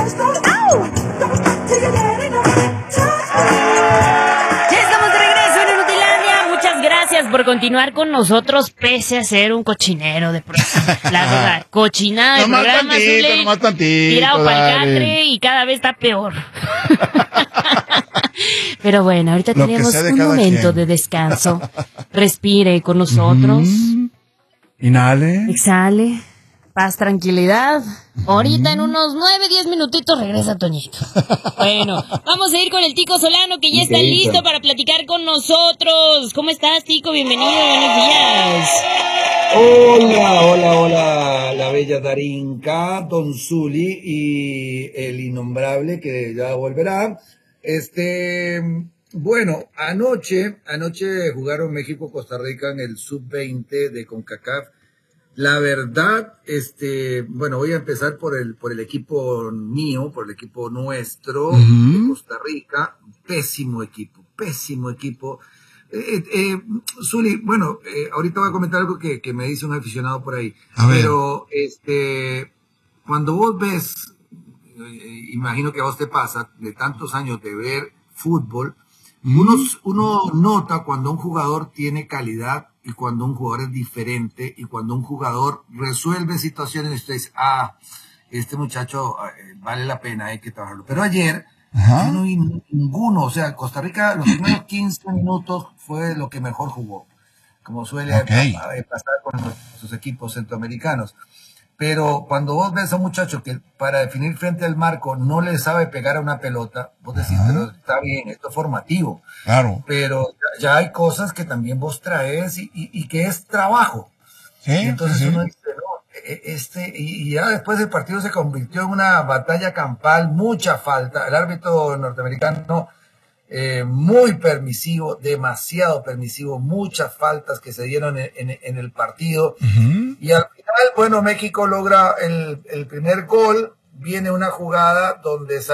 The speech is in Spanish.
Por continuar con nosotros, pese a ser un cochinero de programa. La verdad, cochinada de programa, tantito, tirado para el catre y cada vez está peor. Pero bueno, ahorita tenemos un momento de descanso. Respire con nosotros. Inhale. Exhale. Paz, tranquilidad. Ahorita en unos 9-10 minutitos regresa Toñito. Bueno, vamos a ir con el Tico Solano, que ya está listo para platicar con nosotros. ¿Cómo estás, Tico? Bienvenido, buenos días. Hola, la bella Darinka, Don Zuli y el innombrable que ya volverá. Bueno, anoche jugaron México-Costa Rica en el Sub-20 de CONCACAF. La verdad, bueno, voy a empezar por el equipo mío, por el equipo nuestro, de Costa Rica. Pésimo equipo. Zuli, bueno, ahorita voy a comentar algo que me dice un aficionado por ahí. Pero, cuando vos ves, imagino que a vos te pasa, de tantos años de ver fútbol, uno nota cuando un jugador tiene calidad y cuando un jugador es diferente y cuando un jugador resuelve situaciones y usted dice, este muchacho vale la pena, hay que trabajarlo. Pero ayer yo no vi ninguno, o sea, Costa Rica los primeros 15 minutos fue lo que mejor jugó, como suele pasar con sus equipos centroamericanos. Pero cuando vos ves a un muchacho que para definir frente al marco no le sabe pegar a una pelota, vos decís, pero está bien, esto es formativo. Claro. Pero ya hay cosas que también vos traes y que es trabajo. Sí, y entonces uno dice, no, y ya después el partido se convirtió en una batalla campal, mucha falta. El árbitro norteamericano muy permisivo, demasiado permisivo, muchas faltas que se dieron en el partido. Y al final, bueno, México logra el primer gol, viene una jugada donde